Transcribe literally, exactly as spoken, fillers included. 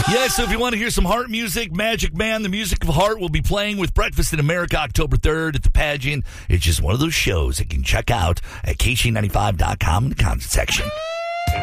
Yeah, so if you want to hear some Heart music, Magic Man, the music of Heart, will be playing with Breakfast in America October third at the pageant. It's just one of those shows that you can check out at K C ninety-five dot com in the concert section.